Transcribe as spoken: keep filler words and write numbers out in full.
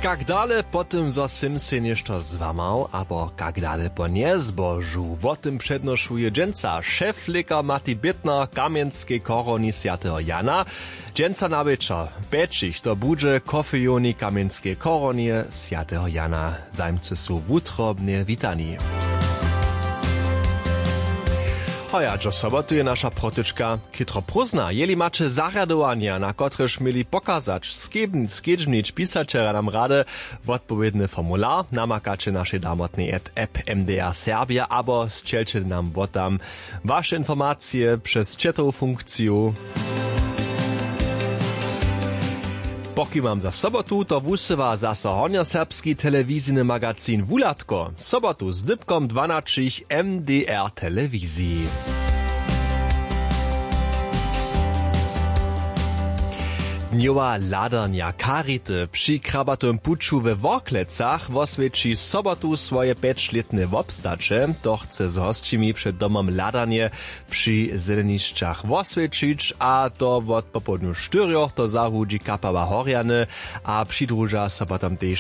Jak dale po tym, zo sym se nešto złamał, abo jak dale po niezbożu, o tym przednoszuje dżęca szeflika Mati Bittner Kamieńskiej koroni Świętego Jana. Dżęca na wieczór, beczich to budże kofejoni Kamieńskiej koronie Świętego Jana. Zajmcy są wutrobnie witani. Hoja, jo sobotu je nasza protyczka kitro prózna. Jeli macie zariadowania, na kotreż mieli pokazać, skiedźmnić pisaczera nam rade odpowiedny formular, namakacie naszej damotnej app M D R Serbia, abo strzelcie nam wotam wasze informacje przez chatową funkcję. Poki mam za sobotu, to wusywa zase honioserbski telewizyjny magazyn Wulatko. Sobotu z dybkom dwanaście M D R telewizji. Dniowa ladarnia Karity przy krabatym puczu we Worklecach oswieci sobotu swoje pięćletne wobstacze. To chce z hostcimi przed domem ladarnie przy zeleniszczach oswiecić, a to od popołudniu czterech to zahudzi kapała Horiany, a przydruża so potem też